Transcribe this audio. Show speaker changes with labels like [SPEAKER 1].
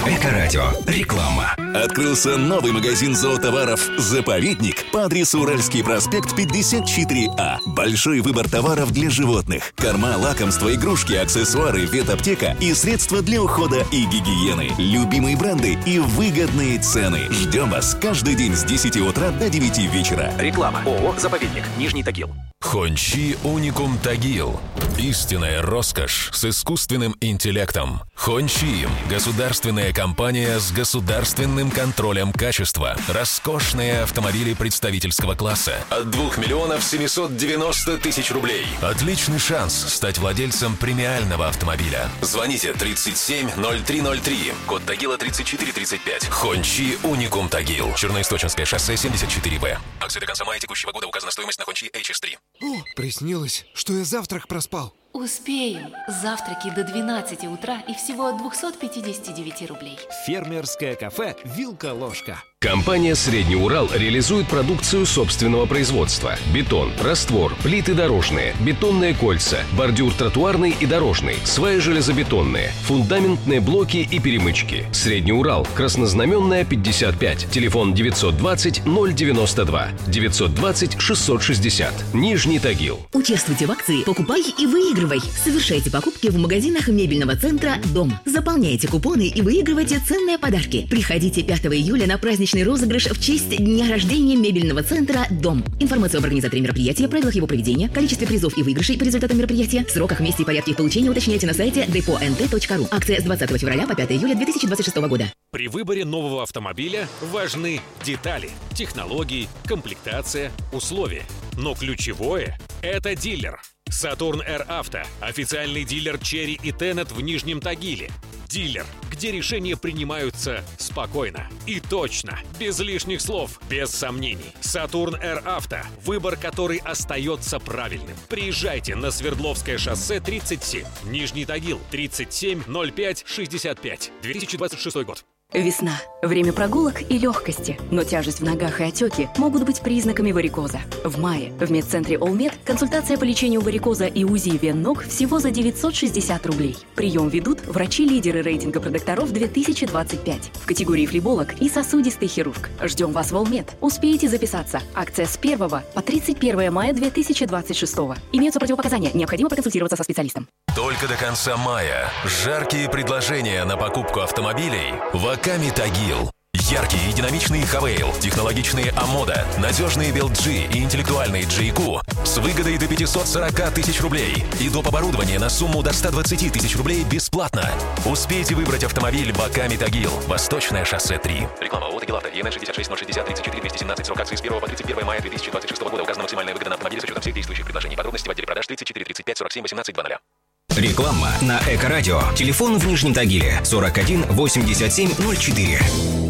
[SPEAKER 1] Эко-радио. Реклама.
[SPEAKER 2] Открылся новый магазин зоотоваров «Заповедник» по адресу Уральский проспект 54А. Большой выбор товаров для животных. Корма, лакомства, игрушки, аксессуары, ветаптека и средства для ухода и гигиены. Любимые бренды и выгодные цены. Ждем вас каждый день с 10 утра до 9 вечера.
[SPEAKER 3] Реклама. ООО «Заповедник». Нижний Тагил.
[SPEAKER 4] Хончи Уникум Тагил. Истинная роскошь с искусственным интеллектом. Хончи – государственная компания с государственным контролем качества. Роскошные автомобили представительского класса. От 2 миллионов 790 тысяч рублей. Отличный шанс стать владельцем премиального автомобиля. Звоните 370303. Код Тагила 3435. Хончи Уникум Тагил. Черноисточинское шоссе 74В. Акции до конца мая текущего года. Указана стоимость на Хончи HS3.
[SPEAKER 5] О, приснилось, что я завтрак проспал.
[SPEAKER 6] Успеем. Завтраки до 12 утра и всего от 259 рублей.
[SPEAKER 7] Фермерское кафе «Вилка-ложка».
[SPEAKER 8] Компания «Средний Урал» реализует продукцию собственного производства. Бетон, раствор, плиты дорожные, бетонные кольца, бордюр тротуарный и дорожный, сваи железобетонные, фундаментные блоки и перемычки. «Средний Урал», Краснознаменная, 55, телефон 920-092, 920-660, Нижний Тагил.
[SPEAKER 9] Участвуйте в акции «Покупай и выигрывай». Совершайте покупки в магазинах мебельного центра «Дом». Заполняйте купоны и выигрывайте ценные подарки. Приходите 5 июля на праздничный розыгрыш в честь дня рождения мебельного центра «Дом». Информацию об организаторе мероприятия, правилах его проведения, количестве призов и выигрышей по результатам мероприятия, сроках, месте и порядке их получения уточняйте на сайте depo.nt.ru. Акция с 20 февраля по 5 июля 2026 года.
[SPEAKER 7] При выборе нового автомобиля важны детали, технологии, комплектация, условия. Но ключевое – это дилер. «Сатурн Р Авто» – официальный дилер «Черри» и «Тенет» в Нижнем Тагиле. Дилер, где решения принимаются спокойно и точно, без лишних слов, без сомнений. «Сатурн Р Авто» – выбор, который остается правильным. Приезжайте на Свердловское шоссе 37, Нижний Тагил, 370565, 2026 год.
[SPEAKER 10] Весна. Время прогулок и легкости, но тяжесть в ногах и отеки могут быть признаками варикоза. В мае в медцентре «Олмед» консультация по лечению варикоза и УЗИ вен ног всего за 960 рублей. Прием ведут врачи-лидеры рейтинга продокторов 2025 в категории флеболог и сосудистый хирург. Ждем вас в «Олмед». Успеете записаться. Акция с 1 по 31 мая 2026. Имеются противопоказания. Необходимо проконсультироваться со специалистом.
[SPEAKER 4] Только до конца мая жаркие предложения на покупку автомобилей в Аками Тагил. Яркие и динамичные Хавейл, технологичные Амода, надежные BLG и интеллектуальные JQ с выгодой до 540 тысяч рублей и доп. Оборудование на сумму до 120 тысяч рублей бесплатно. Успейте выбрать автомобиль в Аками Тагил, Восточное шоссе 3.
[SPEAKER 3] Реклама ООО «Тагилавто», ЕН 66 060 34 217, срок акции с 1 по 31 мая 2026 года. Указана максимальная выгода на автомобиле с учетом всех действующих предложений. Подробности в отделе продаж 34 35 47 18 00.
[SPEAKER 1] Реклама на Эко-радио. Телефон в Нижнем Тагиле 41 87 04.